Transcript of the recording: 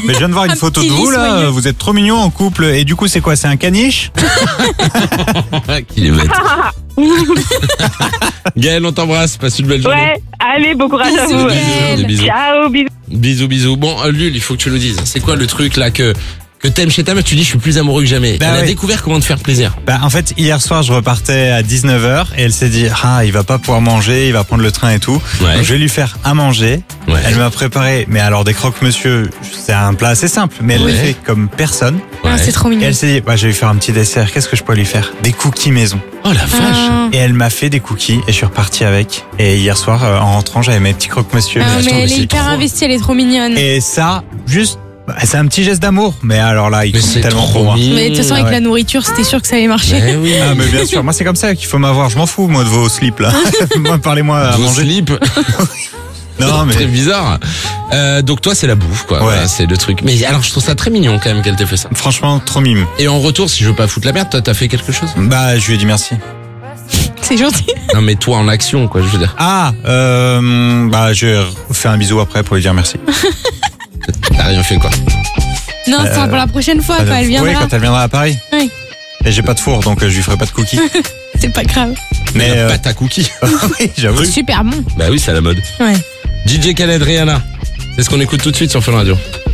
Mais je viens de voir une Un photo petit de vous lit là, soyeux. vous êtes trop mignons en couple. Et du coup, c'est quoi? C'est un caniche? Qu'il est bête. Gaël, on t'embrasse, passe une belle journée. Ouais, allez, bon courage à Bisous, vous. Gaël. Des bisous. Ciao, bisous. Bisous, bisous. Bon, Lul, il faut que tu nous dises. C'est quoi le truc là que t'aimes chez ta meuf? Tu dis, je suis plus amoureux que jamais. Bah Elle a ouais. découvert comment te faire plaisir. Bah, en fait, hier soir, je repartais à 19h et elle s'est dit, il va pas pouvoir manger, il va prendre le train et tout. Ouais. Donc, je vais lui faire à manger. Ouais. Elle m'a préparé, mais alors des croque-monsieur, c'est un plat assez simple, mais elle Ouais. le fait comme personne. Ah, Ouais. c'est trop Et mignon. elle s'est dit, je vais lui faire un petit dessert, qu'est-ce que je peux lui faire? Des cookies maison. Oh la vache. Ah. Et elle m'a fait des cookies et je suis reparti avec. Et hier soir, en rentrant, j'avais mes petits croque-monsieur. Ah, attends, mais mais elle c'est est hyper trop- investie, elle est trop mignonne. Et ça, juste, c'est un petit geste d'amour. Mais alors là, il Mais compte c'est tellement trop pour moi. mignon. Mais de toute façon, avec ouais. la nourriture, c'était sûr que ça allait marcher. Mais oui. Ah, mais bien sûr, moi c'est comme ça qu'il faut m'avoir. Je m'en fous, moi, de vos slips là. Moi, parlez-moi à Vos manger. slips. Non, Très mais bizarre. Donc toi, c'est la bouffe, quoi. Ouais. Voilà, c'est le truc. Mais alors, je trouve ça très mignon quand même qu'elle t'ait fait ça. franchement, trop mime. Et en retour, si je veux pas foutre la merde, toi, t'as fait quelque chose? Bah, je lui ai dit merci. C'est gentil. Non, mais toi en action, quoi, je veux dire. Je fais un bisou après pour lui dire merci. T'as rien fait, quoi. Non, c'est pour la prochaine fois, quand elle Oui, viendra. quand elle viendra à Paris. Oui. Et j'ai pas de four, donc je lui ferai pas de cookies. C'est pas grave. Mais La pâte à cookies. oui, j'avoue. C'est super bon. Bah oui, c'est à la mode. Ouais. DJ Khaled, Rihanna. C'est ce qu'on écoute tout de suite sur Fun Radio.